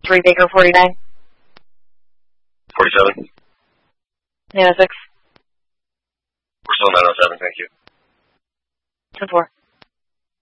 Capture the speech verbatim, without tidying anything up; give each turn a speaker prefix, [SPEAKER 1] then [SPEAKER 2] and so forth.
[SPEAKER 1] three, Baker forty-nine.
[SPEAKER 2] forty-seven.
[SPEAKER 1] nine oh six.
[SPEAKER 2] We're still nine oh seven, thank you.
[SPEAKER 1] ten four.